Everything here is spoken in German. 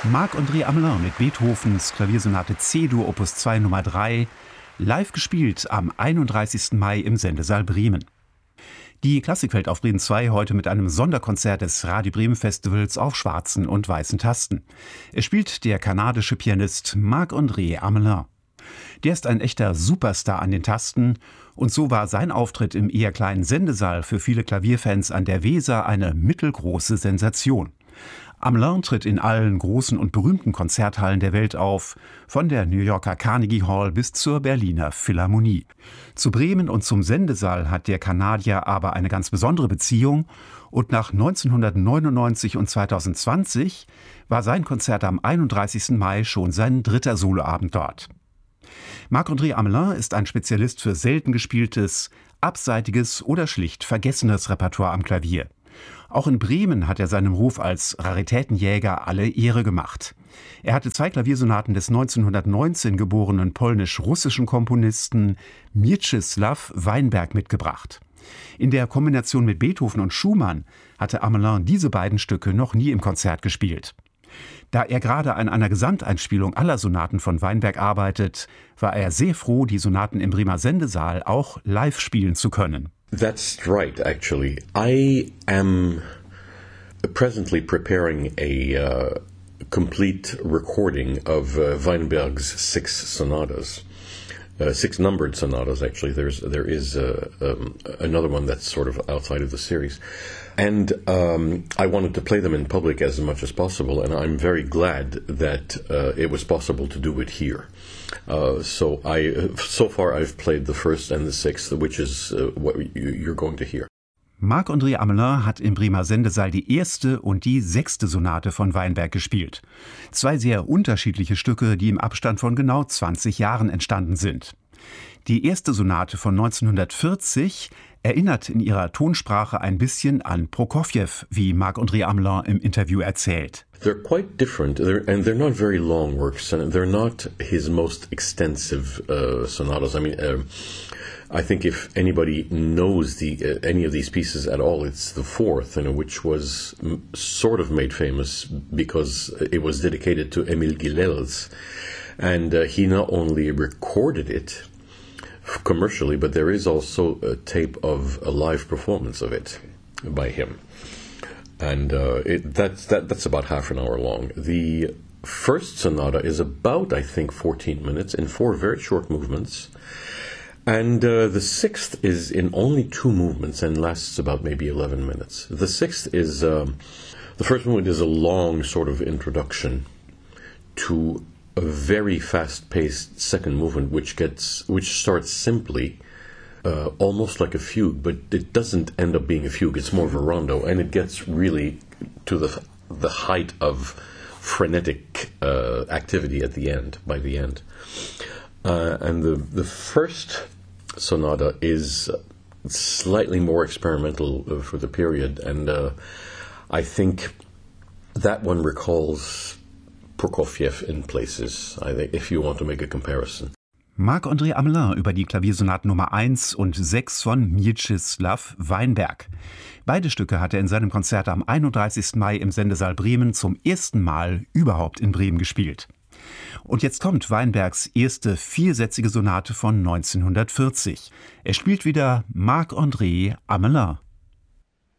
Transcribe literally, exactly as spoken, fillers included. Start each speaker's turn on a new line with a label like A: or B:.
A: Marc-André Amelin mit Beethovens Klaviersonate C-Dur Opus zwei Nummer drei, live gespielt am einunddreißigsten Mai im Sendesaal Bremen. Die Klassikfeld auf Bremen zwei heute mit einem Sonderkonzert des Radio Bremen Festivals auf schwarzen und weißen Tasten. Es spielt der kanadische Pianist Marc-André Amelin. Der ist ein echter Superstar an den Tasten und so war sein Auftritt im eher kleinen Sendesaal für viele Klavierfans an der Weser eine mittelgroße Sensation. Amelin tritt in allen großen und berühmten Konzerthallen der Welt auf, von der New Yorker Carnegie Hall bis zur Berliner Philharmonie. Zu Bremen und zum Sendesaal hat der Kanadier aber eine ganz besondere Beziehung und nach neunzehnhundertneunundneunzig und zweitausendzwanzig war sein Konzert am einunddreißigsten Mai schon sein dritter Soloabend dort. Marc-André Amelin ist ein Spezialist für selten gespieltes, abseitiges oder schlicht vergessenes Repertoire am Klavier. Auch in Bremen hat er seinem Ruf als Raritätenjäger alle Ehre gemacht. Er hatte zwei Klaviersonaten des neunzehnhundertneunzehn geborenen polnisch-russischen Komponisten Mieczysław Weinberg mitgebracht. In der Kombination mit Beethoven und Schumann hatte Amelin diese beiden Stücke noch nie im Konzert gespielt. Da er gerade an einer Gesamteinspielung aller Sonaten von Weinberg arbeitet, war er sehr froh, die Sonaten im Bremer Sendesaal auch live spielen zu können.
B: That's right, actually. I am presently preparing a uh, complete recording of uh, Weinberg's six sonatas. Uh, six numbered sonatas, actually. There's there is uh, um, another one that's sort of outside of the series, and um, I wanted to play them in public as much as possible. And I'm very glad that uh, it was possible to do it here. Uh, so I so far I've played the first and the sixth, which is uh, what you're going to hear.
A: Marc-André Amelin hat im Bremer Sendesaal die erste und die sechste Sonate von Weinberg gespielt. Zwei sehr unterschiedliche Stücke, die im Abstand von genau zwanzig Jahren entstanden sind. Die erste Sonate von neunzehnhundertvierzig erinnert in ihrer Tonsprache ein bisschen an Prokofjew, wie Marc-André Amelin im Interview erzählt.
B: They're quite different, they're, and they're not very long works, and they're not his most extensive uh, sonatas. I mean, uh, I think if anybody knows the uh, any of these pieces at all, it's the fourth, you know, which was m- sort of made famous because it was dedicated to Emil Gilels, and uh, he not only recorded it commercially, but there is also a tape of a live performance of it by him. And uh, it, that's, that, that's about half an hour long. The first sonata is about, I think, fourteen minutes in four very short movements. And uh, the sixth is in only two movements and lasts about maybe eleven minutes. The sixth is, um, the first movement is a long sort of introduction to a very fast-paced second movement, which gets, which starts simply, Uh, almost like a fugue, but it doesn't end up being a fugue. It's more of a rondo, and it gets really to the the height of frenetic uh, activity at the end. By the end, uh, and the the first sonata is slightly more experimental uh, for the period, and uh, I think that one recalls Prokofjew in places. I think if you want to make a comparison.
A: Marc-André Amelin über die Klaviersonaten Nummer eins und sechs von Mieczysław Weinberg. Beide Stücke hat er in seinem Konzert am einunddreißigsten Mai im Sendesaal Bremen zum ersten Mal überhaupt in Bremen gespielt. Und jetzt kommt Weinbergs erste viersätzige Sonate von neunzehnhundertvierzig. Er spielt wieder Marc-André Amelin.